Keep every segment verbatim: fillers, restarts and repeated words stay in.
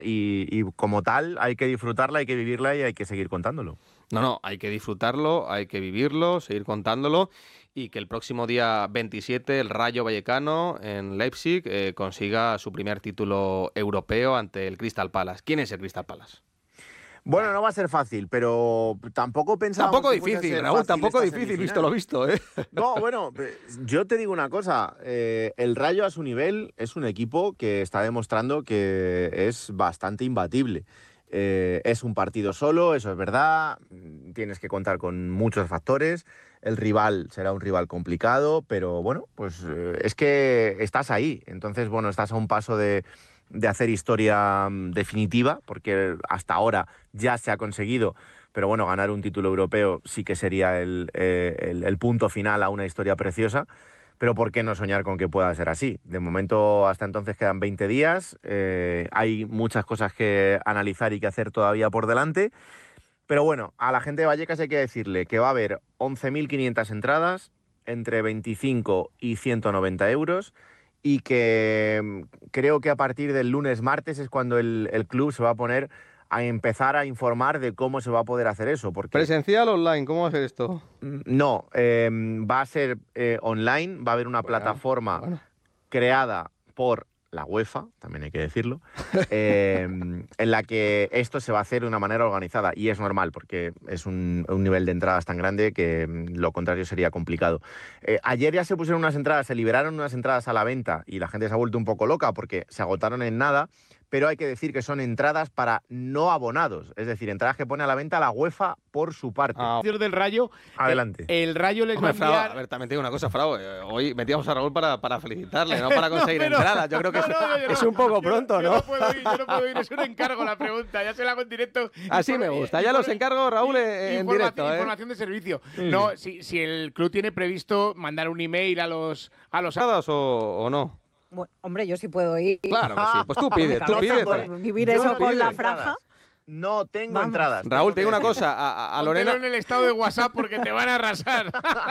y, y como tal hay que disfrutarla, hay que vivirla y hay que seguir contándolo. No, no, hay que disfrutarlo, hay que vivirlo, seguir contándolo y que el próximo día veintisiete el Rayo Vallecano en Leipzig eh, consiga su primer título europeo ante el Crystal Palace. ¿Quién es el Crystal Palace? Bueno, no va a ser fácil, pero tampoco pensábamos Tampoco que fuese a difícil, ser Raúl, fácil tampoco esta difícil, visto semifinal. lo visto, ¿eh? No, bueno, yo te digo una cosa, eh, el Rayo a su nivel es un equipo que está demostrando que es bastante imbatible. Eh, es un partido solo, eso es verdad, tienes que contar con muchos factores, el rival será un rival complicado, pero bueno, pues eh, es que estás ahí, entonces bueno, estás a un paso de, de hacer historia mm, definitiva, porque hasta ahora ya se ha conseguido. Pero bueno, ganar un título europeo sí que sería el, eh, el, el punto final a una historia preciosa. Pero ¿por qué no soñar con que pueda ser así? De momento, hasta entonces quedan veinte días. Eh, hay muchas cosas que analizar y que hacer todavía por delante. Pero bueno, a la gente de Vallecas hay que decirle que va a haber once mil quinientas entradas, entre veinticinco y ciento noventa euros. Y que mm, creo que a partir del lunes, martes es cuando el, el club se va a poner a empezar a informar de cómo se va a poder hacer eso, porque ¿Presencial o online? ¿Cómo va a ser esto? mm, no, eh, va a ser eh, online, va a haber una Bueno, plataforma bueno. creada por la UEFA, también hay que decirlo, eh, en la que esto se va a hacer de una manera organizada, y es normal porque es un, un nivel de entradas tan grande que mm, lo contrario sería complicado. Eh, ayer ya se pusieron unas entradas, se liberaron unas entradas a la venta y la gente se ha vuelto un poco loca porque se agotaron en nada. Pero hay que decir que son entradas para no abonados, es decir, entradas que pone a la venta la UEFA por su parte. Ah, del Rayo, Adelante. eh, el Rayo les va a Hombre, Frau, enviar... a ver, también te digo una cosa, Frau. eh, hoy metíamos a Raúl para, para felicitarle, no para conseguir No, pero- entradas. Yo creo que no, es, no, yo no- es un poco yo pronto, yo ¿no? no puedo ir, yo no puedo ir, es un encargo la pregunta, ya se la hago en directo. Así me Informa- gusta, ya los informa- encargo, Raúl, en, en información- directo, ¿eh? Información de servicio. No, si, si el club tiene previsto mandar un email a los... A los ¿Entradas o, o no? Bueno, hombre, yo sí puedo ir. Claro que sí. Pues tú pide, tú Cabeza, pide. por vivir Yo eso no con tengo la entradas. franja. No tengo Vamos. entradas. Raúl, tengo te digo que una decir. cosa, a, a- a Póntelo Lorena, en el estado de WhatsApp porque te van a arrasar.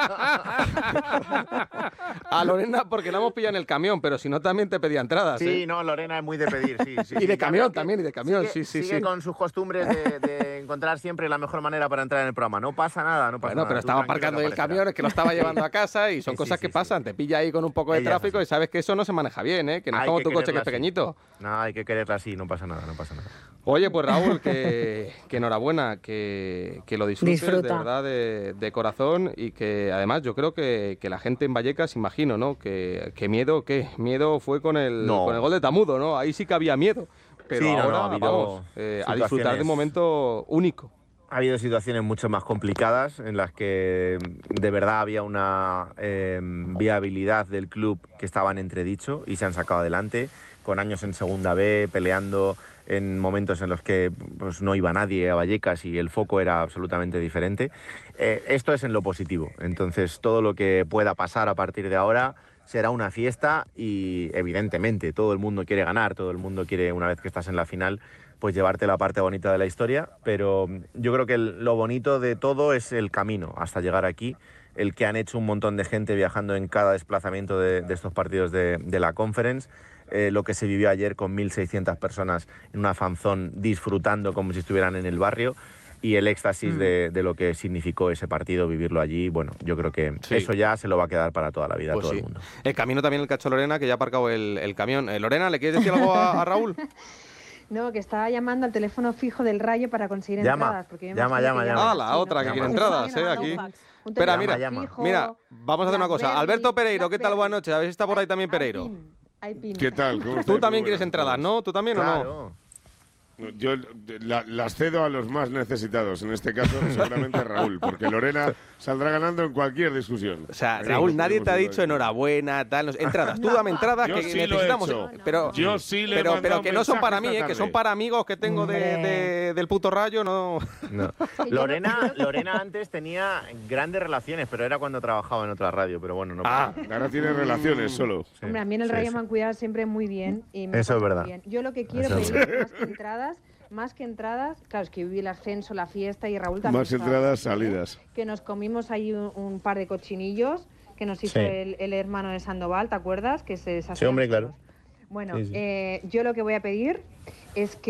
a Lorena porque la hemos pillado en el camión, pero si no también te pedía entradas, Sí, ¿eh? no, Lorena es muy de pedir, sí, sí. Y sí. de Ya camión veo que también, y de camión, sigue- sí, sí, sigue sí. con sus costumbres de, de encontrar siempre la mejor manera para entrar en el programa. No pasa nada, no pasa Bueno, nada. pero Tú estaba tranquilo aparcando que ahí el aparecerá. camión, es que lo estaba llevando a casa y son Sí, sí, cosas sí, que sí. pasan. Te pilla ahí con un poco de Ella es tráfico así. y sabes que eso no se maneja bien, ¿eh? Que no es Hay como que tu coche que es quererla así. pequeñito. No, hay que quererla así, no pasa nada, no pasa nada. Oye, pues Raúl, que, que enhorabuena, que, que lo disfrutes Disfruta. de verdad de, de corazón y que además yo creo que, que la gente en Vallecas, imagino, ¿no? Que, que miedo, ¿qué? Miedo fue con el, No. con el gol de Tamudo, ¿no? Ahí sí que había miedo. Pero Sí, no, ahora no, ha habido vamos eh, a disfrutar de un situaciones- momento único. Ha habido situaciones mucho más complicadas en las que de verdad había una eh, viabilidad del club que estaba en entredicho y se han sacado adelante, con años en Segunda B, peleando en momentos en los que pues, no iba nadie a Vallecas y el foco era absolutamente diferente. Eh, esto es en lo positivo, entonces todo lo que pueda pasar a partir de ahora será una fiesta y evidentemente todo el mundo quiere ganar, todo el mundo quiere, una vez que estás en la final, pues llevarte la parte bonita de la historia, pero yo creo que el- lo bonito de todo es el camino hasta llegar aquí, el que han hecho un montón de gente viajando en cada desplazamiento de, de estos partidos de, de la Conference, eh, lo que se vivió ayer con mil seiscientas personas en una fanzón disfrutando como si estuvieran en el barrio, y el éxtasis de, de lo que significó ese partido, vivirlo allí, bueno, yo creo que Sí. eso ya se lo va a quedar para toda la vida a Pues todo sí. el mundo. El camino también el cacho Lorena, que ya ha aparcado el, el camión. Eh, Lorena, ¿le quieres decir algo a, a Raúl? No, que estaba llamando al teléfono fijo del Rayo para conseguir Llama, entradas. Porque yo me llama, imagino llama, que llama. llama Ah, la así, ¿no? otra que quiere Pues entradas, alguien eh, ha mandado aquí. un fax. Un Espera, teléfono mira, llama. fijo, Mira, vamos a hacer una cosa. Blackberry, Alberto Pereiro, ¿qué tal? Blackberry. Buenas noches. A ver si está por ahí también Pereiro. iPin, iPin. ¿Qué tal? ¿Cómo estáis? Tú también Muy quieres buenas entradas, tardes. ¿no? ¿Tú también o no? Claro. Yo la- las cedo a los más necesitados, en este caso seguramente Raúl, porque Lorena saldrá ganando en cualquier discusión. O sea, Veremos, Raúl, nadie veremos te ha el dicho rayo. enhorabuena, tal. no sé. Entradas, tú dame entradas Yo que sí lo he necesitamos. hecho. Pero, Yo sí le he pero, mandado pero que no son mensaje para esta mí, eh, que tarde. son para amigos que tengo de, de- del puto Rayo, no. No. Lorena, Lorena antes tenía grandes relaciones, pero era cuando trabajaba en otra radio, pero bueno, no Ah, pasa nada. Ahora tiene relaciones solo. Sí, Hombre, a mí en el sí, Rayo sí. me han cuidado siempre muy bien. Y me Eso es portan verdad. muy bien. Yo lo que quiero Eso es pedir más que entradas, más que entradas, claro, es que viví el ascenso, la fiesta y Raúl también. Más estaba entradas, presente, salidas. Que nos comimos ahí un, un par de cochinillos que nos hizo Sí. el, el hermano de Sandoval, ¿te acuerdas? Que se Sí, hombre, claro. Bueno, Sí, sí. eh, yo lo que voy a pedir es que